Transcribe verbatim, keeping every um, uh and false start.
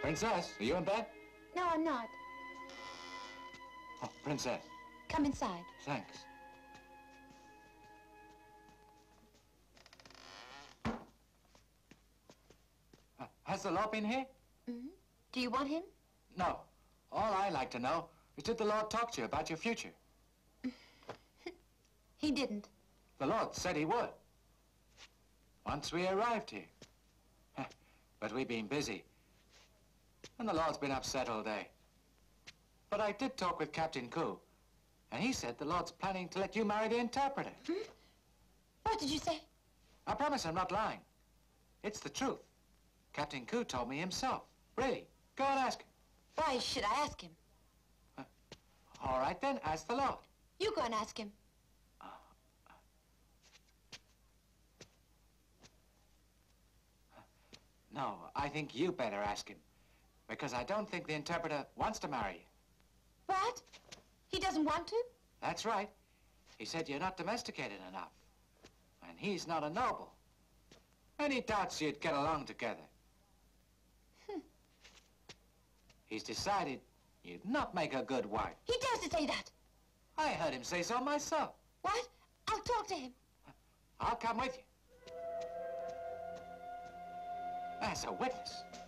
Princess, are you in bed? No, I'm not. Oh, Princess. Come inside. Thanks. Uh, has the Lord been here? Mm-hmm. Do you want him? No. All I like to know is, did the Lord talk to you about your future? He didn't. The Lord said he would. Once we arrived here. But we've been busy. And the Lord's been upset all day. But I did talk with Captain Koo, and he said the Lord's planning to let you marry the interpreter. Hmm? What did you say? I promise I'm not lying. It's the truth. Captain Koo told me himself. Really. Go and ask him. Why should I ask him? Uh, all right, then. Ask the Lord. You go and ask him. Uh, no, I think you better ask him. Because I don't think the interpreter wants to marry you. What? He doesn't want to? That's right. He said you're not domesticated enough. And he's not a noble. And he doubts you'd get along together. Hmm. He's decided you'd not make a good wife. He dares to say that. I heard him say so myself. What? I'll talk to him. I'll come with you. As a witness.